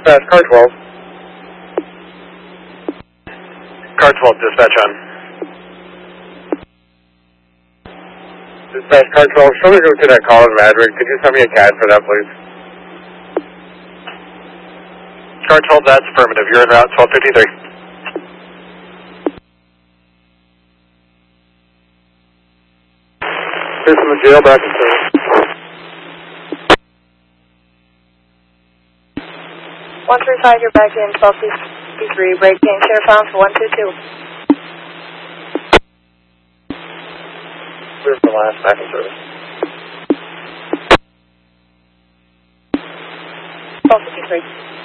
Dispatch, car 12. Car 12, dispatch on. Dispatch, car 12, show me go to that call in Maverick. Could you send me a CAD for that, please? Car 12, that's affirmative. You're en route 1253. Here's from the jail, back in service. 135, you're back in 1253, break change, share found for 122. Clear for last, back in service. 1253.